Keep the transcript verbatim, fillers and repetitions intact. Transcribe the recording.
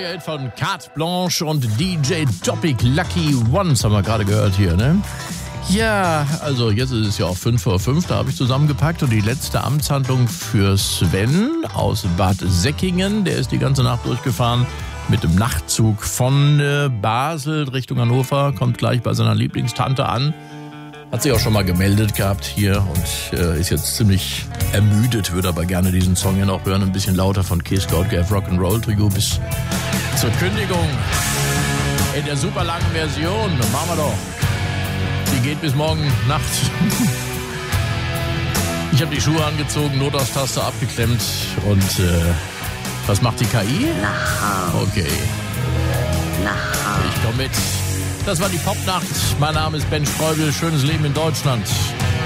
neuer Hit von Carte Blanche und D J Topic, Lucky Ones, haben wir gerade gehört hier, ne? Ja, also jetzt ist es ja auch fünf vor fünf, da habe ich zusammengepackt und die letzte Amtshandlung für Sven aus Bad Säckingen. Der ist die ganze Nacht durchgefahren mit dem Nachtzug von äh, Basel Richtung Hannover, kommt gleich bei seiner Lieblingstante an. Hat sich auch schon mal gemeldet gehabt hier und äh, ist jetzt ziemlich ermüdet, würde aber gerne diesen Song ja noch hören. Ein bisschen lauter von Keith Goldgraf Rock'n'Roll Trio bis zur Kündigung in der super langen Version. Machen wir doch. Die geht bis morgen Nacht. Ich habe die Schuhe angezogen, Notaus-Taste abgeklemmt und äh, was macht die K I? Nach Hause. Okay. Nach Hause. Ich komme mit. Das war die Popnacht. Mein Name ist Ben Streubel. Schönes Leben in Deutschland.